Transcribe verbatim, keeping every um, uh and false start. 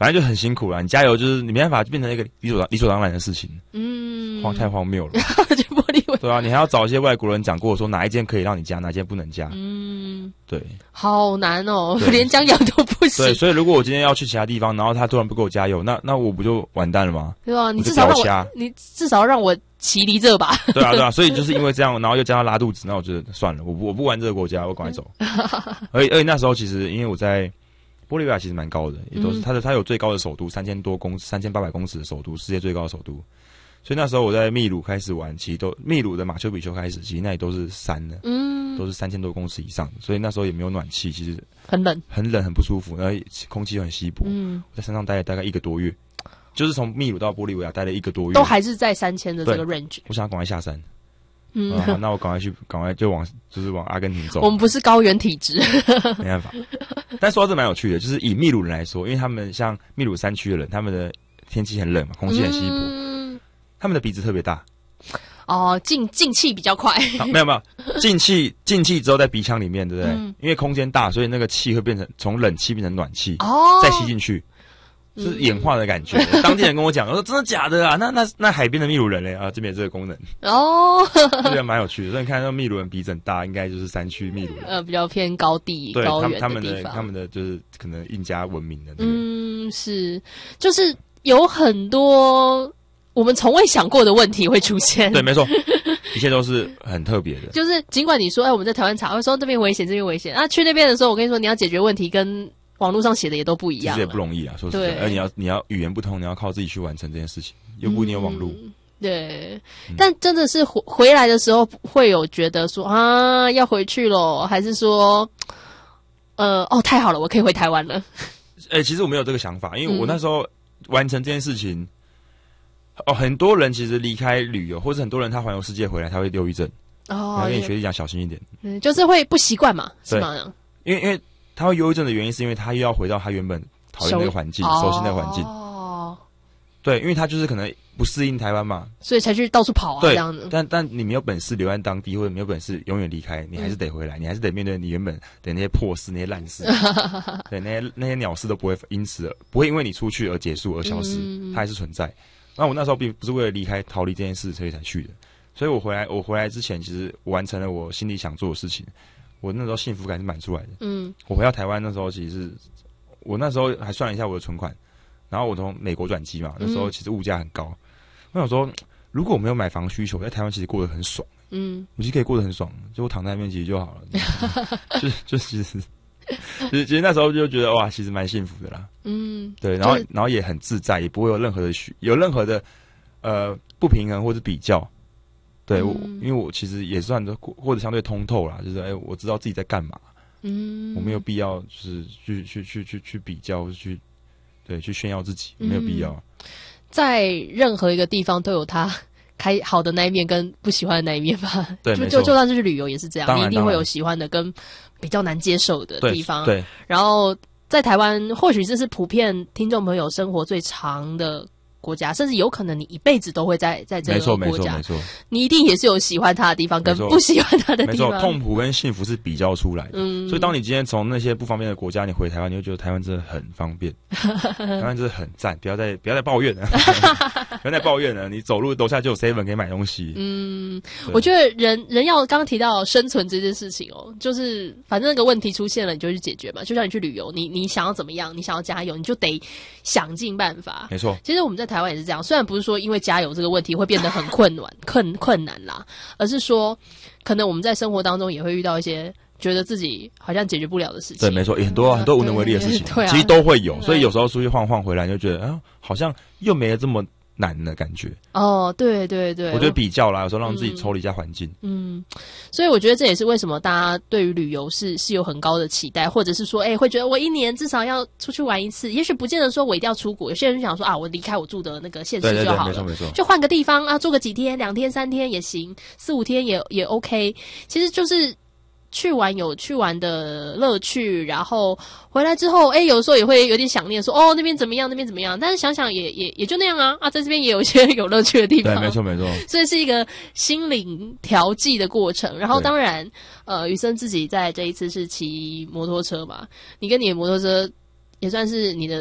反正就很辛苦啦。你加油就是你没办法，就变成一个理所理所当然的事情。 嗯，荒太荒谬了。 去玻利维亚， 对啊，你还要找一些外国人讲过说哪一间可以让你加，哪一间不能加。嗯，对， 好难哦，连加油都不行。 对，所以如果我今天要去其他地方，然后他突然不给我加油，那那我不就完蛋了吗？ 对啊，你至少让我，你至少让我骑离这吧。 对啊，对啊，所以就是因为这样，然后又加上拉肚子，那我觉得算了，我不我不玩这个国家，我赶快走。而且而且那时候其实因为我在玻利维亚其实蛮高的，也都是它的它有最高的首都，三千多公三千八百公尺的首都，世界最高的首都。所以那时候我在秘鲁开始玩，其实都秘鲁的马丘比丘开始，其实那里都是山的，嗯，都是三千多公尺以上的，所以那时候也没有暖气，其实很冷， 很冷，很不舒服，然后空气很稀薄。嗯，我在山上待了大概一个多月，就是从秘鲁到玻利维亚待了一个多月， 都还是在三千的这个 range。 我想要赶快下山，嗯，啊、那我赶快去，赶快就往就是往阿根廷走。 我们不是高原体质， 没办法。但说到这蛮有趣的，就是以秘鲁人来说，因为他们像秘鲁山区的人，他们的天气很冷嘛，空气很稀薄。嗯，他们的鼻子特别大， 哦，进进气比较快。 没有没有，进气进气之后在鼻腔里面，对不对？嗯、因为空间大，所以那个气会变成从冷气变成暖气，哦，再吸进去，是演化的感觉。嗯、当地人跟我讲，我说真的假的啊？那那那海边的秘鲁人嘞啊，这边有这个功能哦，这个蛮有趣的。所以你看，那秘鲁人鼻子很大，应该就是山区秘鲁人， 呃，比较偏高地、 对高原他们的地方， 他们的就是可能印加文明的、那个。 嗯，是，就是有很多我们从未想过的问题会出现。 对，没错，一切都是很特别的。 就是尽管你说，哎，我们在台湾查，会说这边危险，这边危险，啊，去那边的时候，我跟你说，你要解决问题跟网络上写的也都不一样， 其实也不容易啊。说实在，而你要你要语言不通，你要靠自己去完成这件事情，又不一定有网络。嗯对，嗯、但真的是回回来的时候，会有觉得说啊，要回去咯，还是说，呃，哦，太好了，我可以回台湾了。 哎、欸，其实我没有这个想法，因为我那时候完成这件事情。哦，很多人其实离开旅游，或者很多人他环游世界回来，他会忧郁症。哦，要跟你学弟讲小心一点。嗯， 就是会不习惯嘛，是吗？ 因为因为他会忧郁症的原因，是因为他又要回到他原本讨厌那个环境、熟, 熟悉那个环境。哦，对，因为他就是可能不适应台湾嘛， 所以才去到处跑啊。 对， 这样子。 但但你没有本事留在当地，或者没有本事永远离开，你还是得回来，嗯、你还是得面对你原本的那些破事、那些烂事。对，那些那些鸟事都不会因此不会因为你出去而结束而消失，嗯、它还是存在。那我那时候并不是为了离开逃离这件事所以才去的，所以我回来我回来之前，其实我完成了我心里想做的事情，我那时候幸福感是满出来的。嗯，我回到台湾那时候，其实我那时候还算了一下我的存款，然后我从美国转机嘛，那时候其实物价很高，我想说如果我没有买房需求，在台湾其实过得很爽，嗯，我其实可以过得很爽，就我躺在那边其实就好了，就就其实。其实，其实那时候就觉得哇，其实蛮幸福的啦。嗯，对，然后、就是、然后也很自在，也不会有任何的需有任何的呃不平衡或者比较。对，嗯、我因为我其实也算的或者相对通透啦，就是哎、欸，我知道自己在干嘛。嗯，我没有必要就是去去去去去比较，或者去对去炫耀自己，没有必要。 嗯、在任何一个地方都有它开好的那一面跟不喜欢的那一面吧。 对， 就就就算是去旅游也是这样，你一定会有喜欢的跟比较难接受的地方。 对，对然后在台湾，或许这是普遍听众朋友生活最长的国家，甚至有可能你一辈子都会在在这个国家。 没错，没错，没错。 你一定也是有喜欢他的地方跟不喜欢他的地方。 没错，痛苦跟幸福是比较出来的。嗯，所以当你今天从那些不方便的国家，你回台湾，你会觉得台湾真的很方便，台湾真的很赞。不要再不要再抱怨了，不要再抱怨了。你走路楼下就有 seven 可以买东西。嗯， 我觉得人人要刚刚提到生存这件事情哦，就是反正那个问题出现了，你就去解决嘛。就像你去旅游，你你想要怎么样，你想要加油，你就得想尽办法。 没错， 其实我们在台湾也是这样，虽然不是说因为加油这个问题会变得很困难困困难啦，而是说可能我们在生活当中也会遇到一些觉得自己好像解决不了的事情。 对，没错，很多、啊、很多无能为力的事情， 对啊、 其实都会有，所以有时候出去晃晃回来，就觉得啊，好像又没了这么难的感觉。 哦，对对对， 我觉得比较啦，有时候让自己抽离一下环境。 嗯，所以我觉得这也是为什么大家对于旅游是是有很高的期待，或者是说，哎、欸，会觉得我一年至少要出去玩一次。也许不见得说我一定要出国，有些人就想说啊，我离开我住的那个县市就好了， 对对对，没错没错， 就换个地方啊，住个几天、两天、三天也行，四五天也也 OK。其实就是。去玩有去玩的乐趣，然后回来之后，哎，有时候也会有点想念说，哦，那边怎么样，那边怎么样？但是想想也也也就那样啊啊，在这边也有一些有乐趣的地方。 对，没错没错。 所以是一个心灵调剂的过程。然后当然，呃，宇森自己在这一次是骑摩托车嘛，你跟你的摩托车也算是你的。